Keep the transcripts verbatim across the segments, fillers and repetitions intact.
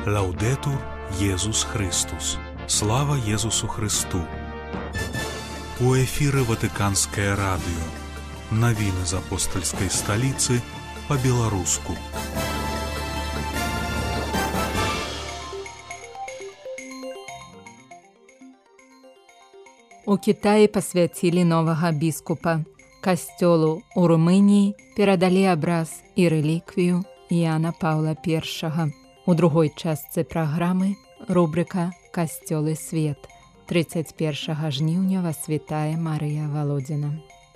Лаўдетур Єсус Христус. Слава Єсусу Христу. У эфіры Ватыканскае радыё. Навіны з апостальскай сталіцы па-беларуску. У Кітаі пасвяцілі новага біскупа. Касцёлу ў Румыніі перадалі абраз і рэліквію Яна Паўла Першага. У другой частцы праграмы рубрыка «Касцёл і свет». трыццаць першага жніўня вас вітае Марыя Валодзіна.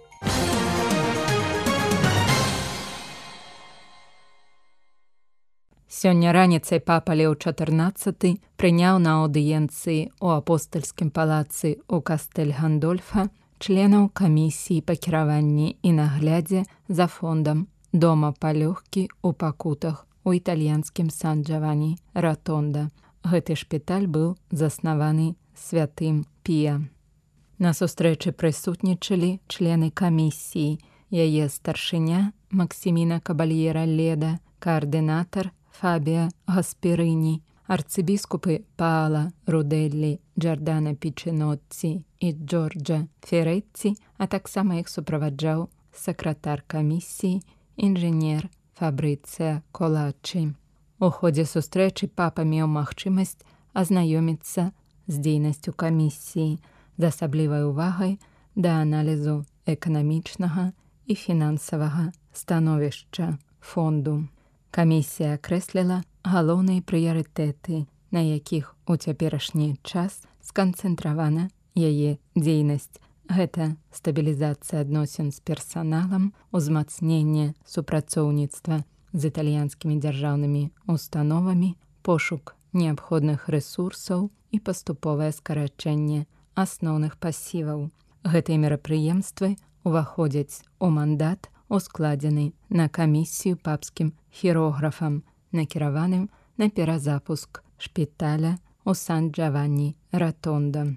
Сёння раніцай папа Леў чатырнаццаты прыняў на аўдыенцыі ў апостальскім палацы ў Кастэль-Гандольфа членаў камісіі па кіраванні і наглядзе за фондам дома палёгкі ў пакутах у італьянскім Сан-Джавані Ратонда. Гэты шпіталь быў заснаваны святым Пія. На сустрэчы прысутнічалі члены камісіі, яе старшыня Максіміна Кабальера Леда, каардынатар Фабіа Гасперыні, арцыбіскупы Паала Руделлі, Джардана Пічынотці і Джорджа Ферэцці, а таксама іх суправаджаў сакратар камісіі, інжынер Фабрыцыя Колаччы. У ходзе сустрэчы папа меў магчымасць азнаёміцца з дзейнасцю камісіі з асаблівай увагай да аналізу эканамічнага і фінансавага становішча фонду. Камісія акрэсліла галоўныя прыярытэты, на якіх у цяперашні час сканцэнтравана яе дзейнасць. Гэта стабілізацыя адносін з персаналам, узмацненне супрацоўніцтва з італьянскімі дзяржаўнымі установамі, пошук неабходных рэсурсаў і паступовае скарачэнне асноўных пасіваў. Гэтыя мерапрыемствы уваходзяць у мандат, ускладзены на камісію папскім хірографам, накіраваным на перазапуск шпіталя ў Сан-Джавані Ратонда.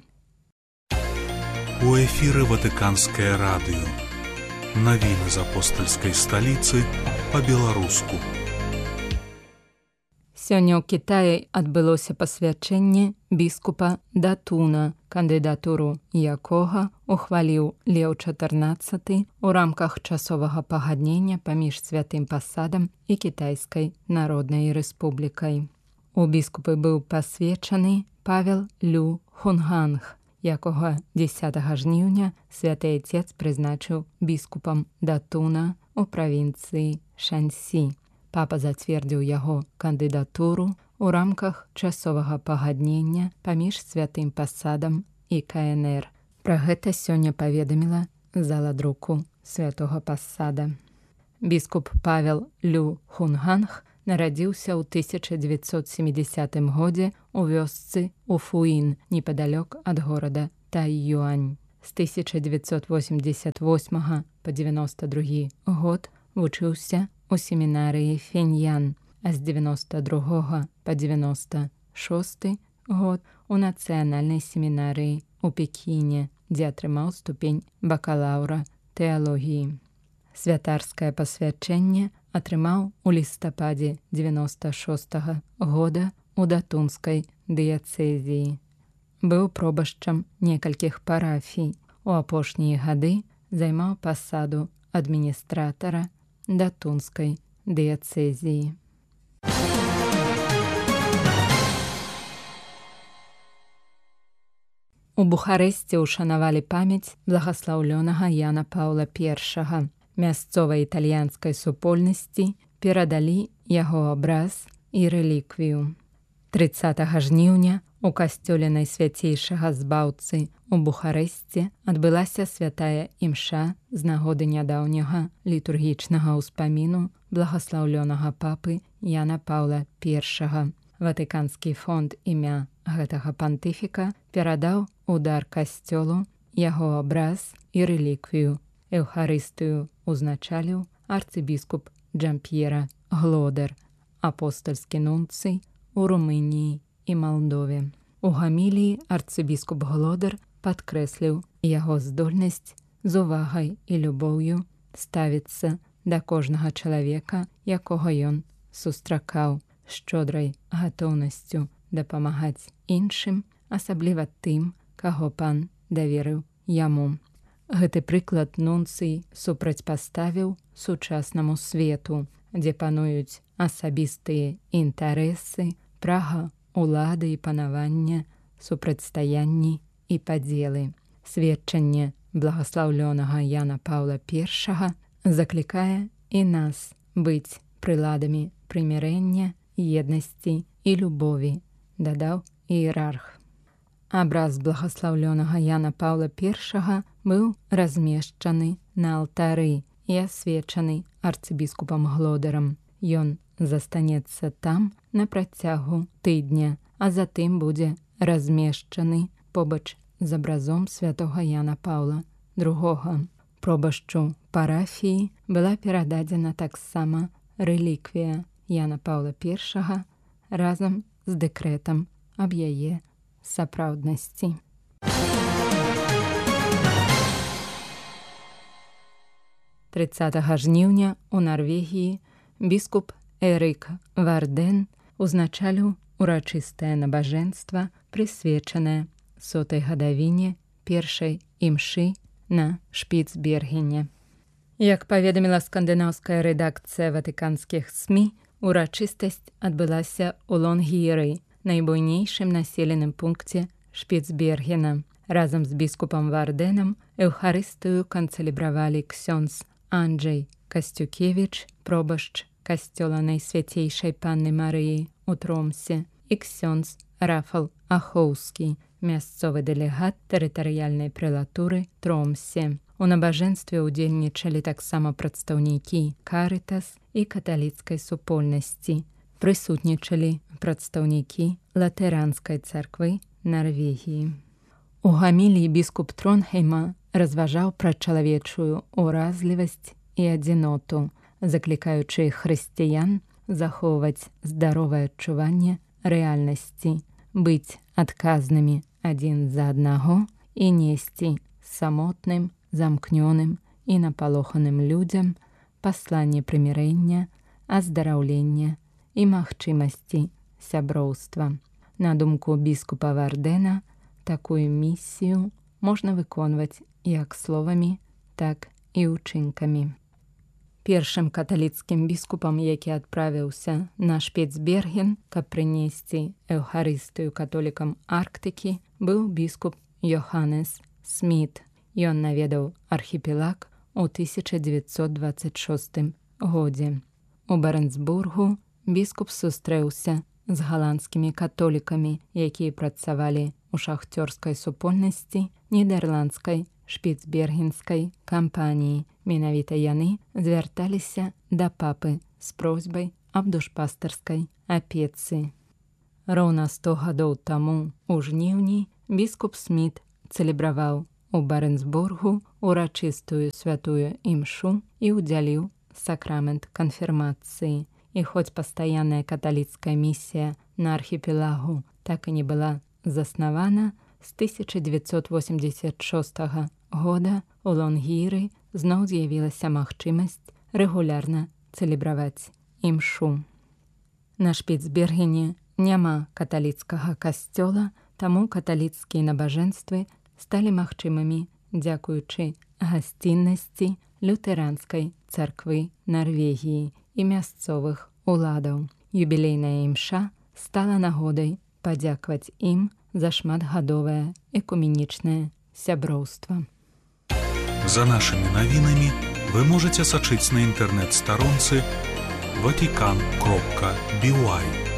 У эфіры Ватыканскае радыё. Навіны з апостальскай сталіцы па-беларуску. Сёння ў Кітаі адбылося пасвячэнне біскупа Датуна, кандыдатуру якога ухваліў Леў чатырнаццаты ў рамках часовага пагаднення паміж святым пасадам і Кітайскай Народнай Рэспублікай. У біскупы быў пасвечаны Павел Лю Хунганг, якога дзесятага жніўня святы Айцец прызначыў біскупам Датуна ў правінцыі Шансі. Папа зацвердзіў яго кандыдатуру ў рамках часовага пагаднення паміж святым пасадам і ка эн эр. Пра гэта сёння паведаміла зала друку святога пасада. Біскуп Павел Лю Хунганг нарадзіўся ў тысяча дзевяцьсот сямідзясятым годзе ў вёсцы Уфуін, непадалёк ад горада Тайюань. З тысяча дзевяцьсот восемьдзесят восьмага па дзевяноста другі год вучыўся у семінарыі Феньян, а з дзевяноста другога па дзевяноста шосты год у нацыянальнай семінарыі ў Пекіне, дзе атрымаў ступень бакалаўра тэалогіі. Святарскае пасвячэнне атрымаў у лістападзе дзевяноста шостага года у Датунскай дыяцэзіі. Быў пробашчам некалькіх парафій. У апошнія гады займаў пасаду адміністратара Датунскай дыяцэзіі. У Бухарэсце ўшанавалі памяць благаслаўлёнага Яна Паўла Першага. Мясцовай італьянскай супольнасці перадалі яго абраз і рэліквію. трыццатага жніўня у касцёле Найсвяцейшага Збаўцы у Бухарэсце адбылася святая імша з нагоды нядаўняга літургічнага ўспаміну благаслаўлёнага папы Яна Паўла Першага. Ватыканскі фонд імя гэтага пантыфіка перадаў у дар касцёлу яго абраз і рэліквію. Еўхарыстыю узначаліў арцыбіскуп Джамп'ера Глодар, апостальскі нунцый у Румыніі і Малдове. У гаміліі арцыбіскуп Глодар падкрэсліў яго здольнасць з увагай і любоўю ставіцца да кожнага чалавека, якога ён сустракаў, шчодрай гатоўнасцю дапамагаць іншым, асабліва тым, каго пан даверыў яму. Гэты прыклад нунцый супрацьпаставіў сучаснаму свету, дзе пануюць асабістыя інтарэсы, прага улады і панавання, супрацьстаянні і падзелы. Сведчанне благаслаўлёнага Яна Паўла Першага заклікае і нас быць прыладамі прымірэння, еднасці і любові, дадаў іерарх. Абраз благаслаўлёнага Яна Паўла Першага быў размешчаны на алтары і асвечаны арцыбіскупам Глодарам. Ён застанецца там на працягу тыдня, а затым будзе размешчаны побач з абразом святога Яна Паўла Другога. Пробашчу парафіі была перададзена таксама рэліквія Яна Паўла Першага разам з дэкрэтам аб яе сапраўднасці. трыццатага жніўня ў Нарвегіі біскуп Эрик Варден узначаліў урачыстае набажэнства, прысвечанае сотай гадавіне першай імшы на Шпіцбергене. Як паведаміла скандынаўская рэдакцыя ватыканскіх СМІ, урачыстасць адбылася ў Лонгіеры, найбуйнейшым населеным пункце Шпіцбергена. Разам з біскупам Варденам эўхарыстыю канцэлебравалі ксёндз Анджэй Касцюкевіч, пробашч касцёла Найсвяцейшай Панны Марыі ў Тромсе, і ксёндз Рафал Ахоўскі, мясцовы дэлегат тэрытарыяльнай прэлатуры Тромсе. У набажэнстве ўдзельнічалі таксама прадстаўнікі Карытас і каталіцкай супольнасці. Прысутнічалі прадстаўнікі латэранскай царквы Нарвегіі. У гаміліі біскуп Тронхейма разважаў пра чалавечую ўразлівасць і адзіноту, заклікаючы хрысціян захоўваць здаровае адчуванне рэальнасці, быць адказнымі адзін за аднаго і несці самотным, замкнёным і напалоханым людзям пасланне прымірэння, аздараўлення і магчымасці сяброўства. На думку біскупа Вардена, такую місію можна выконваць як словамі, так і ўчынкамі. Першым каталіцкім біскупам, які адправіўся на Шпіцберген, каб прынесці эўхарыстыю католікам Арктыкі, быў біскуп Йоханнес Сміт. Ён наведаў архіпелаг у тысяча дзевяцьсот дваццаць шостым годзе. У Барэнцбургу біскуп сустрэўся з галандскімі католікамі, якія працавалі у шахцёрскай супольнасці нідэрландскай шпіцбергенскай кампаніі. Менавіта яны звярталіся да папы з просьбай аб душпастарскай апецы. Роўна сто гадоў таму, у жніўні, біскуп Сміт цэлебраваў у Барэнцбургу урачыстую святую імшу і ўдзяліў сакрамент канфірмацыі. І хоць пастаянная каталіцкая місія на архіпелагу так і не была заснавана, з тысяча дзевяцьсот восемьдзесят шостага года у Лонгіры зноў з'явілася магчымасць рэгулярна цэлебраваць імшу. На Шпіцбергене няма каталіцкага касцёла, таму каталіцкія набажэнствы сталі магчымымі дзякуючы гасціннасці лютэранскай царквы Нарвегіі і мясцовых уладаў. Юбілейная імша стала нагодай падзякаваць ім за шматгадовае экуменічнае сяброўства. За нашымі навінамі вы можаце сачыць на інтэрнэт-старонцы ватикан кропка би уай.